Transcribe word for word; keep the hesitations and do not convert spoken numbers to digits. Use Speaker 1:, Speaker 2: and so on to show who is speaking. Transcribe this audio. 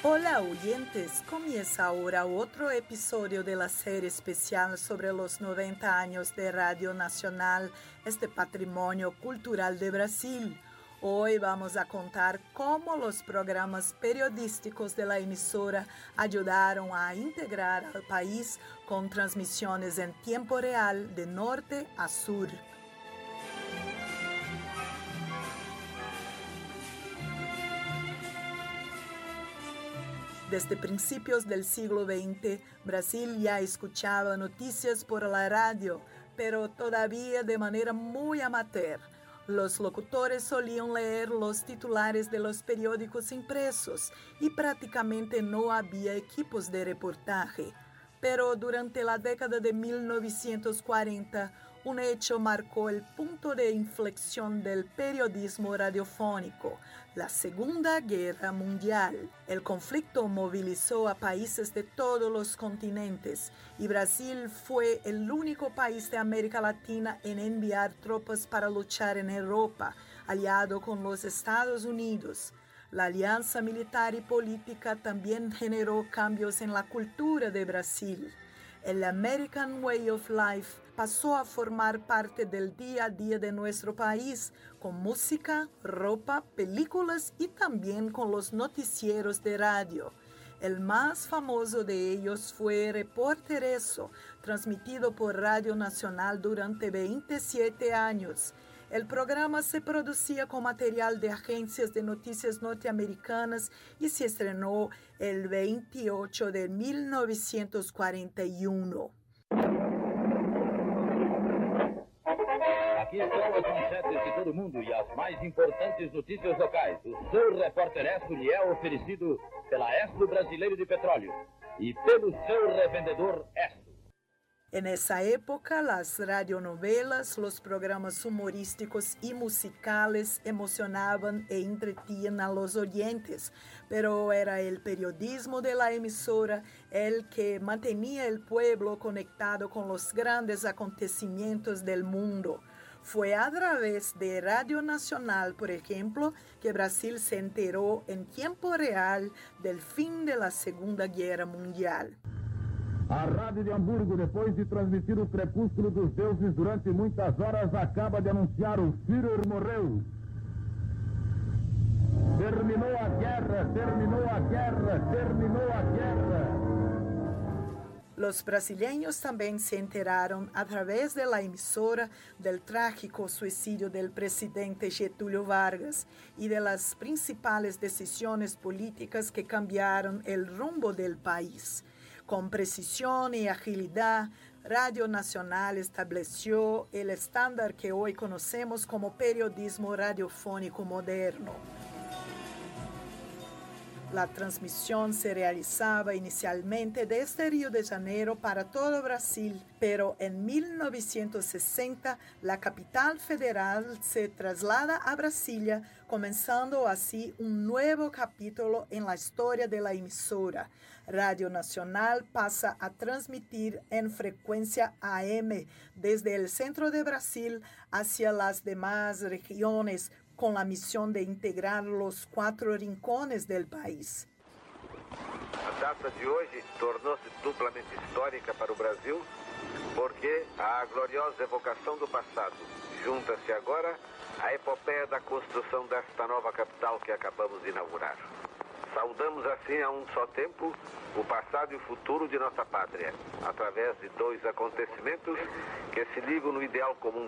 Speaker 1: Hola oyentes, comienza ahora otro episodio de la serie especial sobre los noventa años de Radio Nacional, este patrimonio cultural de Brasil. Hoy vamos a contar cómo los programas periodísticos de la emisora ayudaron a integrar al país con transmisiones en tiempo real de norte a sur. Desde principios del siglo veinte, Brasil ya escuchaba noticias por la radio, pero todavía de manera muy amateur. Los locutores solían leer los titulares de los periódicos impresos y prácticamente no había equipos de reportaje. Pero durante la década de mil novecientos cuarenta, un hecho marcó el punto de inflexión del periodismo radiofónico, la Segunda Guerra Mundial. El conflicto movilizó a países de todos los continentes y Brasil fue el único país de América Latina en enviar tropas para luchar en Europa, aliado con los Estados Unidos. La alianza militar y política también generó cambios en la cultura de Brasil. El American Way of Life pasó a formar parte del día a día de nuestro país, con música, ropa, películas y también con los noticieros de radio. El más famoso de ellos fue Repórter Eso, transmitido por Radio Nacional durante veintisiete años. El programa se producía con material de agencias de noticias norteamericanas y se estrenó el veintiocho de mil novecientos cuarenta y uno.
Speaker 2: Aqui estão as manchetes de todo mundo e as mais importantes notícias locais. O seu Repórter Esso lhe é oferecido pela Esso Brasileiro de Petróleo e pelo seu revendedor Esso.
Speaker 1: En esa época, las radionovelas, los programas humorísticos y musicales emocionaban e entretenían a los oyentes, pero era el periodismo de la emisora el que mantenía el pueblo conectado con los grandes acontecimientos del mundo. Fue a través de Radio Nacional, por ejemplo, que Brasil se enteró en tiempo real del fin de la Segunda Guerra Mundial.
Speaker 3: A Rádio de Hamburgo, depois de transmitir o crepúsculo dos deuses durante muitas horas, acaba de anunciar o Führer morreu. Terminou a guerra, terminou a guerra, terminou a guerra.
Speaker 1: Los brasileños también se enteraron a través de la emisora del trágico suicidio del presidente Getúlio Vargas y de las principales decisiones políticas que cambiaron el rumbo del país. Con precisión y agilidad, Radio Nacional estableció el estándar que hoy conocemos como periodismo radiofónico moderno. La transmisión se realizaba inicialmente desde Río de Janeiro para todo Brasil, pero en mil novecientos sesenta la capital federal se traslada a Brasilia, comenzando así un nuevo capítulo en la historia de la emisora. Radio Nacional pasa a transmitir en frecuencia A M desde el centro de Brasil hacia las demás regiones, con la misión de integrar los cuatro rincones del país.
Speaker 4: A data de hoje tornou-se duplamente histórica para o Brasil, porque a gloriosa evocação do passado junta-se agora à epopeia da construção desta nova capital que acabamos de inaugurar. Saudamos assim a um só tempo o passado e o futuro de nossa pátria, através de dois acontecimentos que se ligam no ideal comum